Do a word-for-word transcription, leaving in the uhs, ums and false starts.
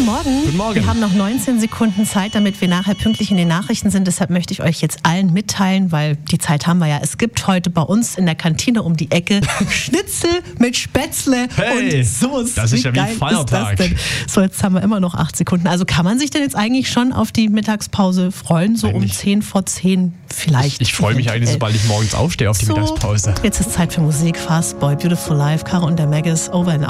Morgen. Guten Morgen. Wir haben noch neunzehn Sekunden Zeit, damit wir nachher pünktlich in den Nachrichten sind. Deshalb möchte ich euch jetzt allen mitteilen, weil die Zeit haben wir ja. Es gibt heute bei uns in der Kantine um die Ecke Schnitzel mit Spätzle Hey, und Soße. das ist ja wie geil Feiertag. Ist das denn? So, jetzt haben wir immer noch acht Sekunden. Also kann man sich denn jetzt eigentlich schon auf die Mittagspause freuen? So Eigentlich. um zehn vor zehn vielleicht. Ich, ich freue mich eigentlich, sobald ich morgens aufstehe auf die so, Mittagspause. Jetzt ist Zeit für Musik. Fast Boy, Beautiful Life, Caro und der Maggis, Over and